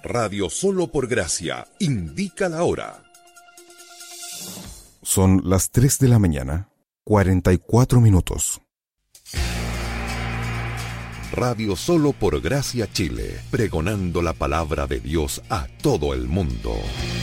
Radio Solo por Gracia indica la hora. Son las 3 de la mañana, 44 minutos. Radio Solo por Gracia Chile, pregonando la palabra de Dios a todo el mundo.